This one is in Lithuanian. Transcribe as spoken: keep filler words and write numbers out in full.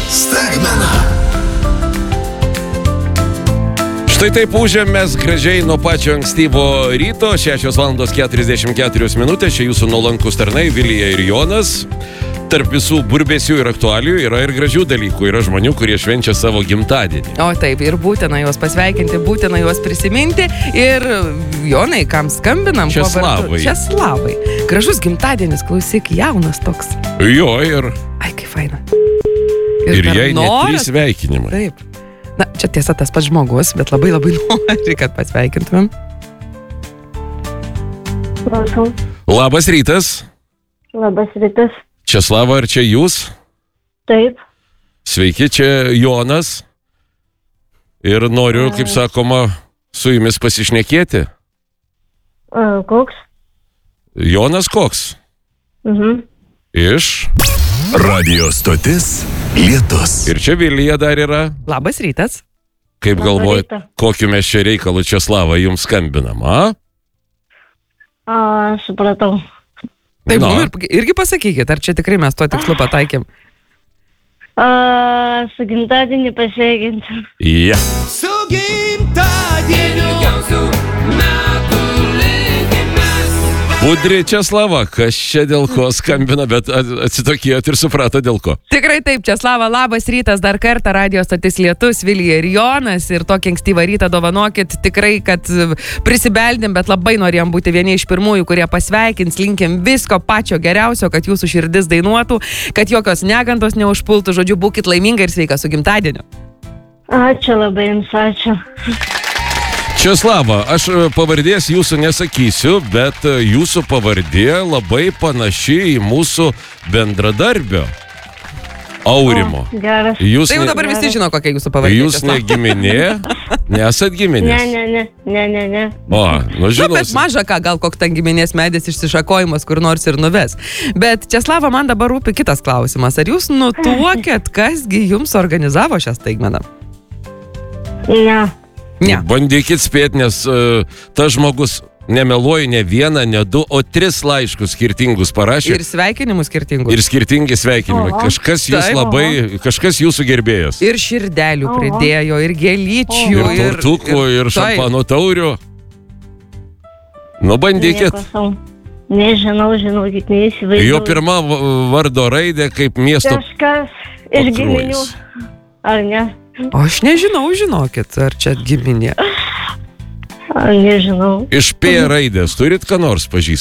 Staigmena. Štai taip užėmės gražiai nuo pačio ankstyvo ryto, šešios valandos keturiasdešimt keturios minutės, čia jūsų nuolankus tarnai Vilija ir Jonas. Tarp visų burbesių ir aktualijų yra ir gražių dalykų, yra žmonių, kurie švenčia savo gimtadienį. O taip, ir būtina juos pasveikinti, būtina juos prisiminti. Ir Jonai, kam skambinam? Česlavai. Česlavai. Gražus gimtadienis, klausyk, jaunas toks. Jo, ir... Ai, kaip faina. Ir, ir jai net noras... trys sveikinimai. Taip. Na, čia tiesa tas pats žmogus, bet labai labai nori, kad pasveikintumėm. Prašau. Labas rytas. Labas rytas. Česlava, ar čia jūs? Taip. Sveiki, čia Jonas. Ir noriu, kaip sakoma, su jumis pasišnekėti. A, koks? Jonas koks? Mhm. Iš... Radio stotis Lietus. Ir čia Vilija dar yra. Labas rytas. Kaip Labą galvojat, rytą. kokiu mes čia reikalu Česlavą jums skambinam, a? A, supratau. Taip, Na. nu, ir, irgi pasakykit, ar čia tikrai mes tuo tikslu pataikėm? A, su gimtadienį pasveikinti. Ja. Su gimtadieniu gausiu metų linkimės. Budri Česlava, kas čia dėl ko skambina, bet atsitokėjot ir suprato dėl ko. Tikrai taip, Česlava, labas rytas, dar kartą radio stotis Lietus, Vilija ir Jonas. Ir tokį ankstyvą rytą dovanokit, tikrai, kad prisibeldėm, bet labai norėjom būti vieni iš pirmųjų, kurie pasveikins, linkim visko pačio geriausio, kad jūsų širdis dainuotų, kad jokios negandos neužpultų, žodžiu, būkit laiminga ir sveika su gimtadieniu. Ačiū labai jums, ačiū. Česlava, aš pavardės jūsų nesakysiu, bet jūsų pavardė labai panaši į mūsų bendradarbio Aurimo. O, geras. Jūs Tai jau ne- dabar visi žino, kokia jūsų pavardė. Jūs ne giminė, nesat Ne, giminės. ne, ne, ne, ne, ne. O, nu Na, bet žinos. maža ką, gal koks ten giminės medis išsišakojimas kur nors ir nuves. Bet Česlava, man dabar rūpi kitas klausimas. Ar jūs nutuokėt, kasgi jums organizavo šią staigmeną? Ne. Ne. Bandykit spėti, nes uh, tas žmogus nemeluoja ne vieną, ne du, o tris laiškus skirtingus parašė. Ir sveikinimų skirtingų. Ir skirtingi sveikinimai. Oho. Kažkas jūs Taip. labai, kažkas jūsų gerbėjas. Ir širdelių Oho. pridėjo, ir gėlyčių, Ir tortukų, ir, ir Taip. šampano taurių. Nu, bandykit. Nieko sau. Nežinau, žinokit, neįsivaizduoju. Jo pirma v- vardo raidė kaip miesto Kažkas iš giminių. patrulis. Ar ne? O aš nežinau, žinokit, ar čia giminė. Ar nežinau. Iš P raidės turit ką nors pažįstamą?